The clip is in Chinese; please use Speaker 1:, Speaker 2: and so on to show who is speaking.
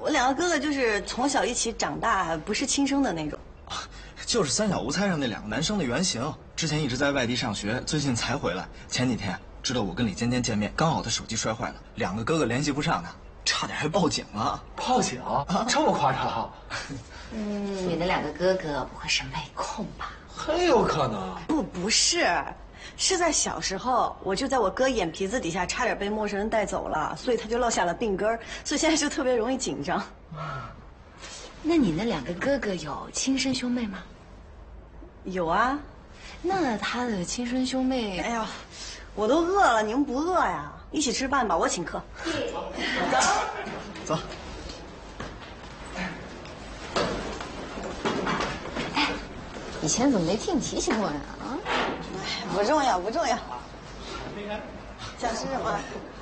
Speaker 1: 我两个哥哥就是从小一起长大，不是亲生的那种。
Speaker 2: 就是《三小无猜》上那两个男生的原型，之前一直在外地上学，最近才回来。前几天知道我跟李尖尖见面，刚好他手机摔坏了，两个哥哥联系不上他，差点还报警了。
Speaker 3: 报警啊？这么夸张？
Speaker 4: 你的两个哥哥不会是妹控吧？
Speaker 3: 很有可能。
Speaker 1: 不是，是在小时候，我就在我哥眼皮子底下差点被陌生人带走了，所以他就落下了病根儿，所以现在就特别容易紧张。
Speaker 4: 那你那两个哥哥有亲生兄妹吗？
Speaker 1: 有啊。
Speaker 4: 那他的亲生兄妹……
Speaker 1: 哎呀，我都饿了，你们不饿呀？一起吃饭吧，我请客。
Speaker 2: 走。
Speaker 4: 哎，以前怎么没听你提醒我呀？啊？
Speaker 1: 不重要，不重要。想吃什么？